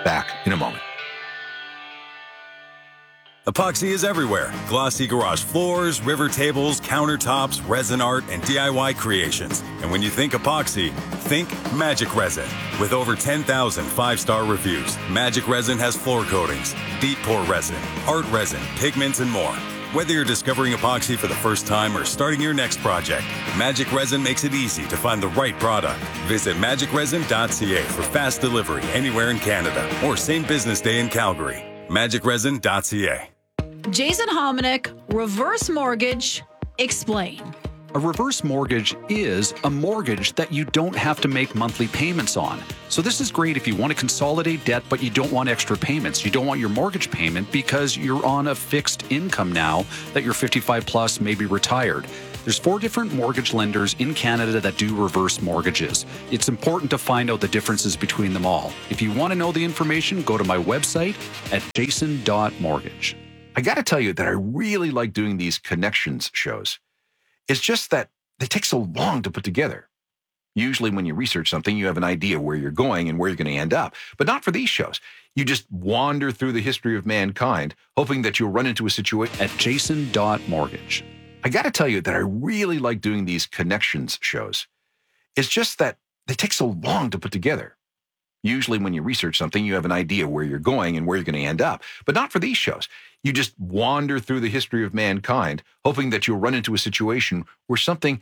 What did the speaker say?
Back in a moment. Epoxy is everywhere. Glossy garage floors, river tables, countertops, resin art, and DIY creations. And when you think epoxy, think Magic Resin. With over 10,000 five-star reviews, Magic Resin has floor coatings, deep pour resin, art resin, pigments, and more. Whether you're discovering epoxy for the first time or starting your next project, Magic Resin makes it easy to find the right product. Visit magicresin.ca for fast delivery anywhere in Canada or same business day in Calgary. magicresin.ca. Jason Hominick, reverse mortgage, explain. A reverse mortgage is a mortgage that you don't have to make monthly payments on. So this is great if you want to consolidate debt, but you don't want extra payments. You don't want your mortgage payment because you're on a fixed income now that you're 55 plus, maybe retired. There's 4 different mortgage lenders in Canada that do reverse mortgages. It's important to find out the differences between them all. If you want to know the information, go to my website at jason.mortgage. I got to tell you that I really like doing these connections shows. It's just that they take so long to put together. Usually when you research something, you have an idea where you're going and where you're going to end up. But not for these shows. You just wander through the history of mankind, hoping that you'll run into a situation At jason.mortgage. I got to tell you that I really like doing these connections shows. It's just that they take so long to put together. Usually when you research something, you have an idea where you're going and where you're going to end up. But not for these shows. You just wander through the history of mankind, hoping that you'll run into a situation where something